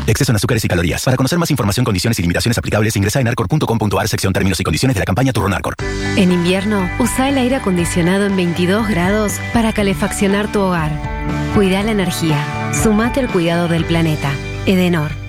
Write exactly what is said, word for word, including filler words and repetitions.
Exceso en azúcares y calorías. Para conocer más información, condiciones y limitaciones aplicables, ingresa en arcor punto com punto a r sección términos y condiciones de la campaña Turrón Arcor. En invierno, usa el aire acondicionado en veintidós grados para calefaccionar tu hogar. Cuida la energía. Sumate al cuidado del planeta. Edenor.